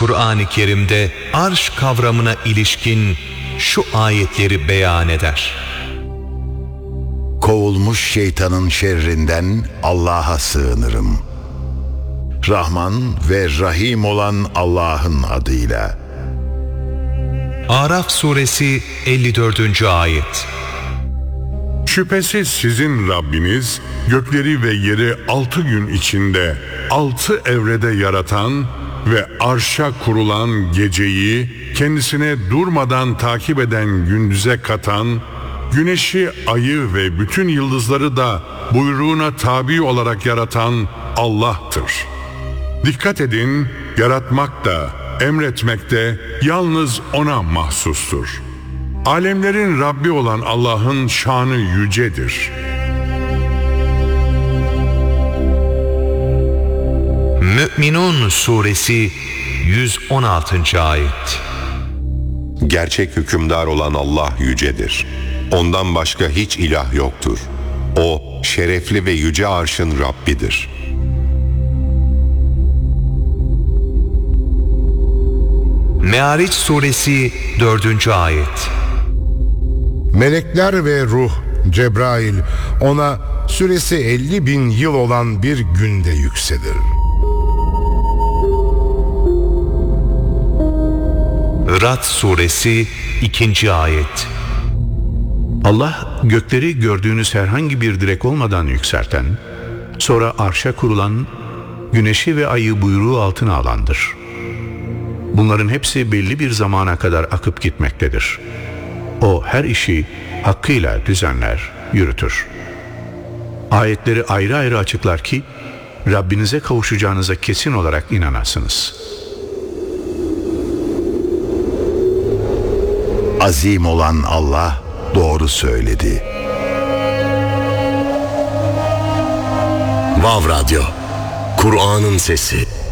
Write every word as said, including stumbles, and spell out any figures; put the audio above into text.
Kur'an-ı Kerim'de arş kavramına ilişkin şu ayetleri beyan eder. Kovulmuş şeytanın şerrinden Allah'a sığınırım. Rahman ve Rahim olan Allah'ın adıyla. Araf suresi elli dördüncü ayet. Şüphesiz sizin Rabbiniz gökleri ve yeri altı gün içinde altı evrede yaratan ve arşa kurulan geceyi kendisine durmadan takip eden gündüze katan, güneşi, ayı ve bütün yıldızları da buyruğuna tabi olarak yaratan Allah'tır. Dikkat edin, yaratmak da, emretmek de yalnız O'na mahsustur. Alemlerin Rabbi olan Allah'ın şanı yücedir. Mü'minun suresi yüz on altıncı ayet. Gerçek hükümdar olan Allah yücedir. Ondan başka hiç ilah yoktur. O şerefli ve yüce arşın Rabbidir. Me'ariç suresi dördüncü ayet. Melekler ve ruh, Cebrail ona süresi elli bin yıl olan bir günde yükselir. Rad suresi ikinci ayet. Allah gökleri gördüğünüz herhangi bir direk olmadan yükselten, sonra arşa kurulan, güneşi ve ayı buyruğu altına alandır. Bunların hepsi belli bir zamana kadar akıp gitmektedir. O her işi hakkıyla düzenler, yürütür. Ayetleri ayrı ayrı açıklar ki Rabbinize kavuşacağınıza kesin olarak inanasınız. Azim olan Allah doğru söyledi. Vav Radyo, Kur'an'ın sesi.